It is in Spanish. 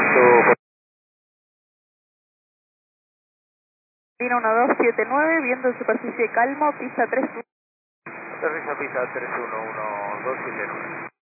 Vino 1279, viento en superficie calmo, pista 3. Aterriza pista 311279.